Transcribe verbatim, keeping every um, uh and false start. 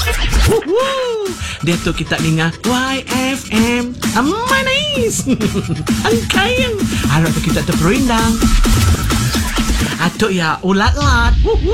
Woohoo! Dia tu kita dengar Y F M. Manis. Ang kayang. Harap tu kita tu perindang. Atuk ya ulat-lat. Woohoo!